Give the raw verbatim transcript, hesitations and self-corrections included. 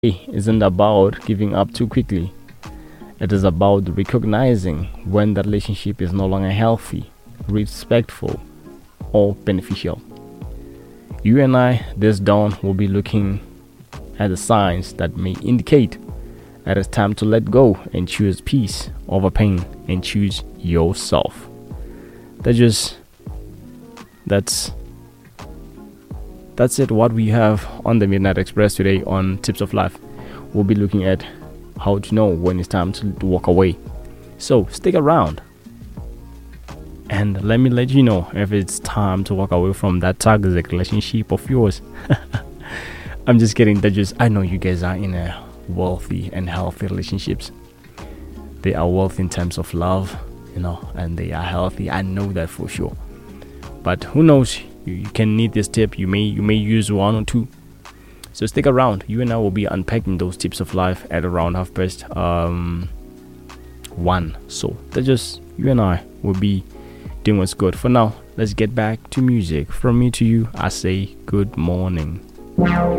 isn't about giving up too quickly. It is about recognizing when the relationship is no longer healthy, respectful, or beneficial. You and I, this dawn, will be looking at the signs that may indicate that it's time to let go and choose peace over pain and choose yourself. That's just that's that's it what we have on the Midnight Express today on Tips of Life. We'll be looking at how to know when it's time to walk away. So stick around and let me let you know if it's time to walk away from that toxic relationship of yours. I'm just kidding. That just I know you guys are in a wealthy and healthy relationships. They are wealthy in terms of love, you know, and they are healthy. I know that for sure. But who knows? You, you can need this tip. You may you may use one or two. So stick around. You and I will be unpacking those tips of life at around half past um one. So that just you and I will be doing what's good. For now, let's get back to music. From me to you, I say good morning.